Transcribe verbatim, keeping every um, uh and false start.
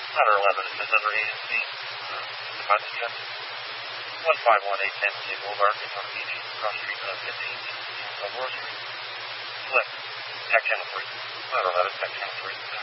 Ladder eleven, it says under agency. Uh, deposit check. one five one eight San Jose Boulevard, Daytona Beach, cross street uh, fifteenth, and Elmore Street. Select tech channel three. Ladder eleven, tech channel three.